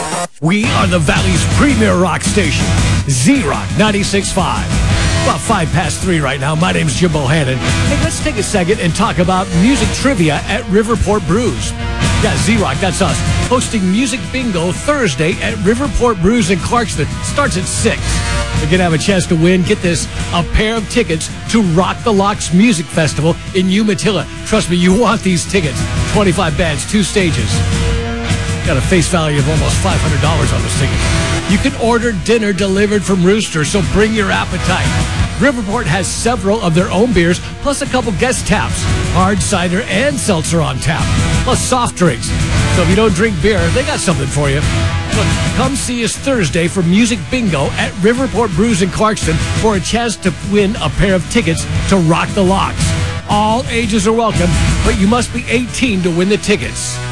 We are the Valley's premier rock station, Z-Rock 96.5. About 3:05 right now. My name's Jim Bohannon. Hey, let's take a second and talk about music trivia at Riverport Brews. Yeah, Z-Rock, that's us, hosting Music Bingo Thursday at Riverport Brews in Clarkston. Starts at 6. You're going to have a chance to win, get this, a pair of tickets to Rock the Locks Music Festival in Umatilla. Trust me, you want these tickets. 25 bands, 2 stages. Got a face value of almost $500 on this ticket. You can order dinner delivered from Rooster, so bring your appetite. Riverport has several of their own beers, plus a couple guest taps. Hard cider and seltzer on tap, plus soft drinks. So if you don't drink beer, they got something for you. Look, come see us Thursday for Music Bingo at Riverport Brews in Clarkston for a chance to win a pair of tickets to Rock the Locks. All ages are welcome, but you must be 18 to win the tickets.